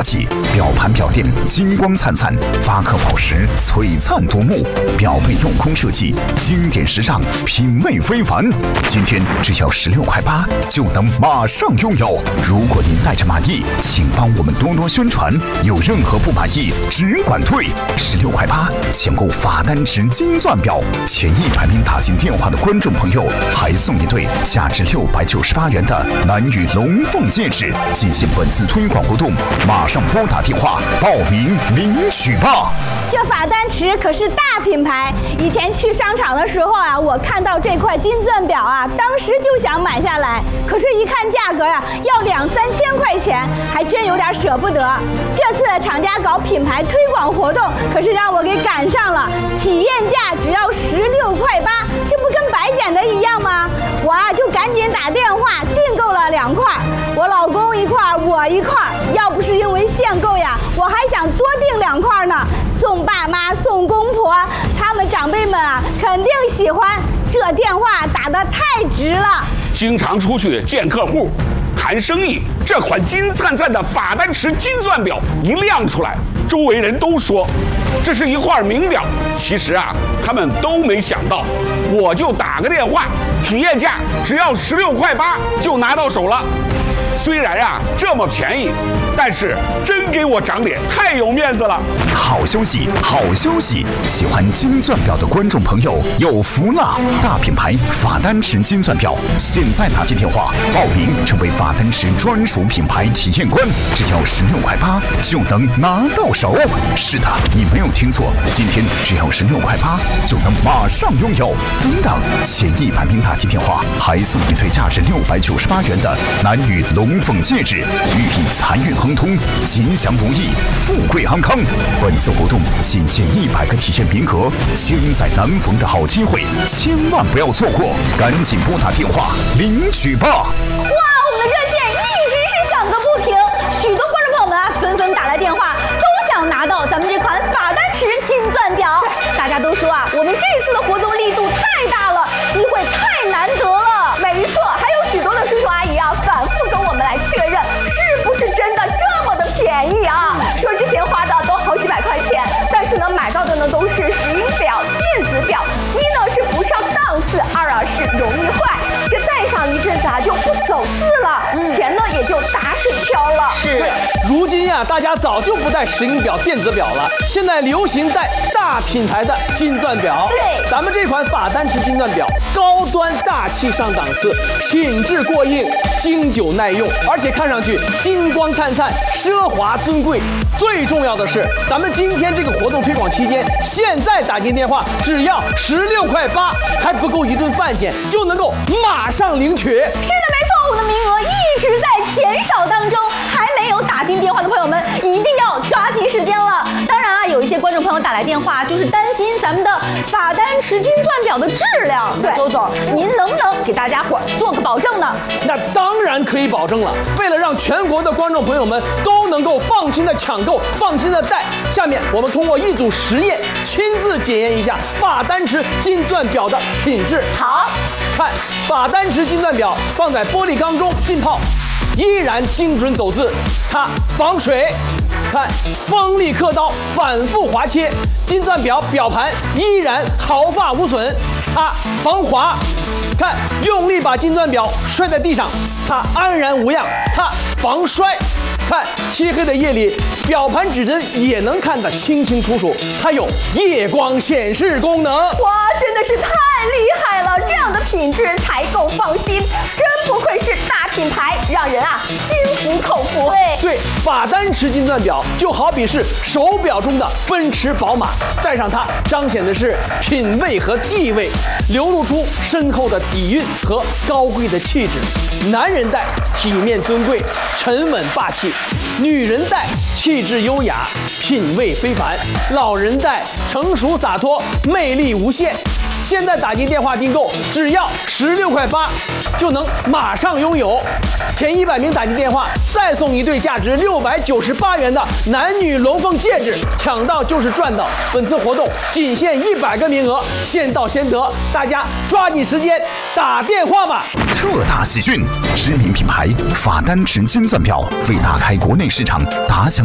气，表盘表垫金光灿灿，8颗宝石璀璨夺目，表背镂空设计，经典时尚，品味非凡。今天只要16.8块就能马上拥有。如果您带着满意，请帮我们多多宣传，有任何不满意只管退。16.8块抢购法丹池金钻表，前100名打进电话的观众朋友还送一对价值698元的男女龙凤戒指。进行本次推广活动，马上拨打电话报名领取吧。 这法丹池可是大品牌，以前去商场的时候啊，我看到这块金钻表啊，当时就想买下来，可是一看价格呀，要2、3千块钱，还真有点舍不得。这次厂家搞品牌推广活动，可是让我给赶上了，体验价只要16.8块，这不跟白捡的一样吗？我啊就赶紧打电话订购了2块，我老公1块，我1块。要不是因为限购呀，我还想多订2块呢，送爸妈、送公婆，他们长辈们啊肯定喜欢。这电话打得太值了。 经常出去见客户谈生意，这款金灿灿的法丹池金钻表一亮出来，周围人都说这是一块名表。其实啊，他们都没想到，我就打个电话，体验价只要16.8块就拿到手了。虽然啊这么便宜，但是真给我长脸，太有面子了。 好消息，好消息！喜欢金钻表的观众朋友有福了！大品牌法丹池金钻表，现在打进电话报名，成为法丹池专属品牌体验官，只要16.8块就能拿到手。是的，你没有听错，今天只要16.8块就能马上拥有。等等，前100名打进电话还送一对价值698元的男女龙凤戒指，寓意财运亨通、吉祥如意、富贵安康。本次活动仅限100个体验名额，千载难逢的好机会，千万不要错过！赶紧拨打电话领取吧！哇， 我们的热线一直是响个不停，许多观众朋友们啊纷纷打来电话，都想拿到咱们这款法丹池金钻表。大家都说啊，我们这次的活动力度太大了，机会太难得了。没错，还有许多的叔叔阿姨啊，反复跟我们来确认，是不是真的这么的便宜啊？说之前花的都好几百块钱，但是呢，买到的呢都是石英表、电子表，一呢是不上档次，二啊是容易坏，这戴上一阵子啊就不走字了，钱呢也就打水漂了。 是，如今呀，大家早就不戴石英表、电子表了，现在流行戴大品牌的金钻表。 对， 咱们这款法丹池金钻表，高端大气上档次，品质过硬，经久耐用，而且看上去金光灿灿、奢华尊贵。最重要的是，咱们今天这个活动推广期间，现在打进电话只要16.8块，还不够一顿饭钱，就能够马上领取。 是的，没错，我们的名额一直在减少当中，还没有打进电话的朋友们一定要抓紧时间了。当然啊，有一些观众朋友打来电话，就是担心咱们的法丹池金钻表的质量。对，周总，您能不能给大家伙做个保证呢？ 那当然可以保证了。为了让全国的观众朋友们都能够放心的抢购、放心的戴，下面我们通过一组实验，亲自检验一下法丹池金钻表的品质。 好， 看法丹池金钻表放在玻璃缸中浸泡，依然精准走字，它防水。看锋利刻刀，反复划切，金钻表表盘依然毫发无损，它防滑。看用力把金钻表摔在地上，它安然无恙，它防摔。看漆黑的夜里，表盘指针也能看得清清楚楚，它有夜光显示功能。 哇，真的是太厉害了！这样的品质才够放心，真不愧是大品牌，让人啊心服口服。 对，法丹池金钻表就好比是手表中的奔驰、宝马，戴上它彰显的是品味和地位，流露出深厚的底蕴和高贵的气质。男人戴体面尊贵、沉稳霸气，女人戴气质优雅、品味非凡，老人戴成熟洒脱、魅力无限。现在打进电话订购，只要16.8块就能马上拥有。前100名打进电话，再送一对价值698元的男女龙凤戒指，抢到就是赚到。本次活动仅限100个名额，先到先得，大家抓紧时间打电话吧。 特大喜讯！知名品牌法丹池金钻表为打开国内市场，打响